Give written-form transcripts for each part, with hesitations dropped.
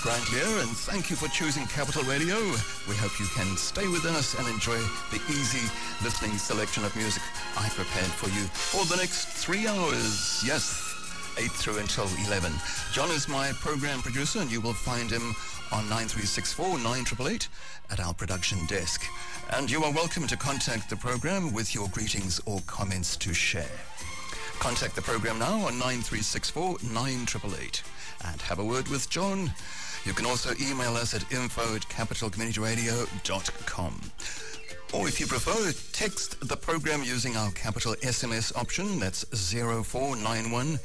Frank here, and thank you for choosing Capital Radio. We hope you can stay with us and enjoy the easy listening selection of music I prepared for you for the next 3 hours. Yes, 8 through until 11. John is my program producer, and you will find him on 9364-9888 at our production desk. And you are welcome to contact the program with your greetings or comments to share. Contact the program now on 9364-9888 and have a word with John. You can also email us at info@capitalcommunityradio.com. Or if you prefer, text the program using our Capital SMS option. That's 0491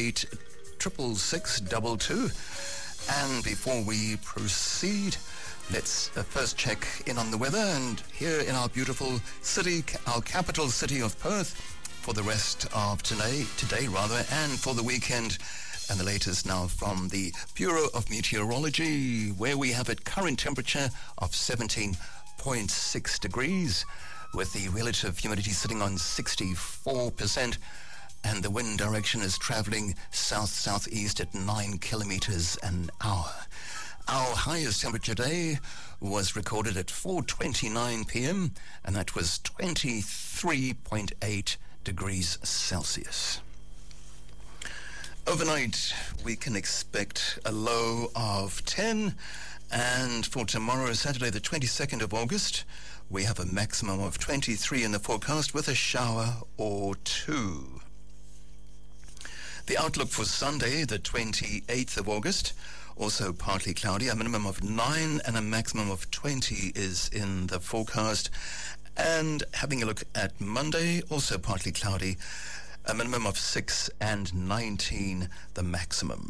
86662. And before we proceed, let's first check in on the weather. And here in our beautiful city, our capital city of Perth, for the rest of today, and for the weekend. And the latest now from the Bureau of Meteorology, where we have a current temperature of 17.6 degrees, with the relative humidity sitting on 64%, and the wind direction is traveling south-southeast at 9 kilometers an hour. Our highest temperature today was recorded at 4:29 p.m., and that was 23.8 degrees Celsius. Overnight, we can expect a low of 10, and for tomorrow, Saturday, the 22nd of August, we have a maximum of 23 in the forecast with a shower or two. The outlook for Sunday, the 28th of August, also partly cloudy. A minimum of 9 and a maximum of 20 is in the forecast. And having a look at Monday, also partly cloudy. A minimum of 6 and 19, the maximum.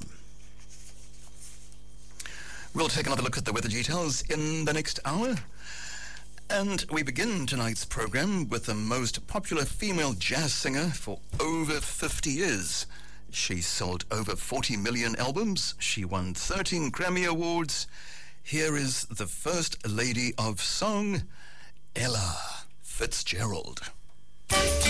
We'll take another look at the weather details in the next hour. And we begin tonight's program with the most popular female jazz singer for over 50 years. She sold over 40 million albums. She won 13 Grammy Awards. Here is the First Lady of Song, Ella Fitzgerald.